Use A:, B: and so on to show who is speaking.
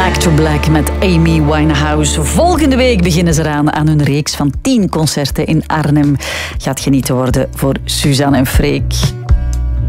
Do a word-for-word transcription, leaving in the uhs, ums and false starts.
A: Back to Black met Amy Winehouse. Volgende week beginnen ze eraan aan hun reeks van tien concerten in Arnhem. Gaat genieten worden voor Suzanne en Freek.